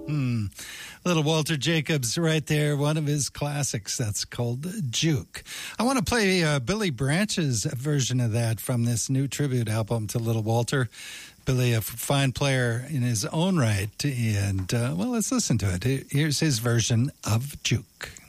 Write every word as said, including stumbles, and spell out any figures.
Hmm. Little Walter Jacobs right there, one of his classics. That's called Juke. I want to play uh, Billy Branch's version of that from this new tribute album to Little Walter. Billy, a fine player in his own right. And, uh, well, let's listen to it. Here's his version of Juke.